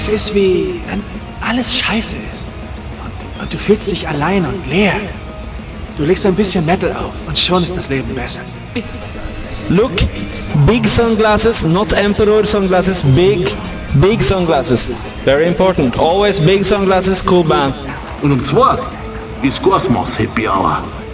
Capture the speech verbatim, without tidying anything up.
Es ist wie, wenn alles scheiße ist. Und, und du fühlst dich allein und leer. Du legst ein bisschen Metal auf und schon ist das Leben besser. Look, big sunglasses, not emperor sunglasses, big, big sunglasses. Very important. Always big sunglasses, cool band. Und um zwei ist Gasmaß Happy Hour.